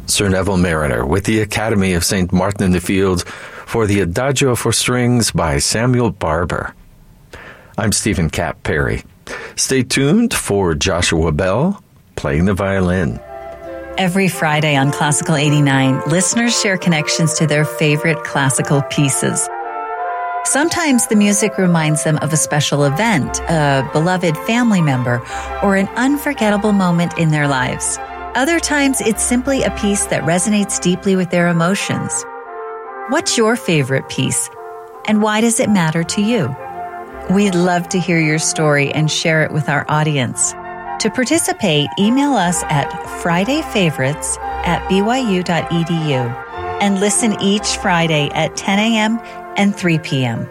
Sir Neville Mariner with the Academy of St. Martin in the Fields for the Adagio for Strings by Samuel Barber. I'm Stephen Cap Perry. Stay tuned for Joshua Bell playing the violin. Every Friday on Classical 89, listeners share connections to their favorite classical pieces. Sometimes the music reminds them of a special event, a beloved family member, or an unforgettable moment in their lives. Other times, it's simply a piece that resonates deeply with their emotions. What's your favorite piece, and why does it matter to you? We'd love to hear your story and share it with our audience. To participate, email us at fridayfavorites@byu.edu and listen each Friday at 10 a.m. and 3 p.m.